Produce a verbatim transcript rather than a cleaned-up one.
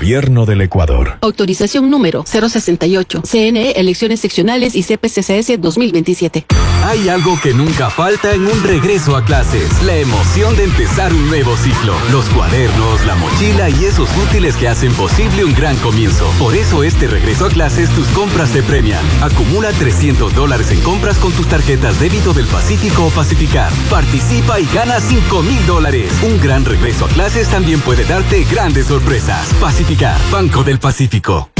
Gobierno del Ecuador. Autorización número cero sesenta y ocho. C N E, Elecciones Seccionales y C P C C S dos mil veintisiete. Hay algo que nunca falta en un regreso a clases. La emoción de empezar un nuevo ciclo. Los cuadernos, la mochila y esos útiles que hacen posible un gran comienzo. Por eso este regreso a clases tus compras te premian. Acumula trescientos dólares en compras con tus tarjetas débito del Pacífico o Pacificar. Participa y gana cinco mil dólares. Un gran regreso a clases también puede darte grandes sorpresas. Pacificar, Banco del Pacífico.